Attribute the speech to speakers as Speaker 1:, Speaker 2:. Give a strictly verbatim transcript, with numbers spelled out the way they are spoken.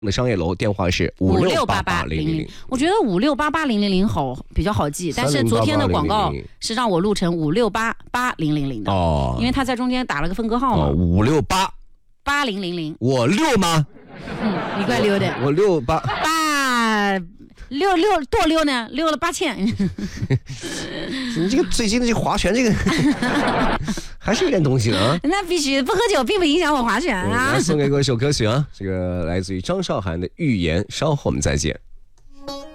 Speaker 1: 的商业楼，电话是五六八八零零零。
Speaker 2: 我觉得五六八八零零零好比较好记，但是昨天的广告是让我录成五六八八零零零的哦，因为他在中间打了个分割号嘛。
Speaker 1: 五六八
Speaker 2: 八零零零，
Speaker 1: 我六吗？
Speaker 2: 嗯，你怪溜的。
Speaker 1: 我六八
Speaker 2: 八六六多溜呢，溜了八千。
Speaker 1: 你这个最近的这划拳这个还是有点东西的啊。
Speaker 2: 那必须，不喝酒并不影响我划拳啊。
Speaker 1: 送给各位首歌曲啊，这个来自于张韶涵的《预言》，稍后我们再见。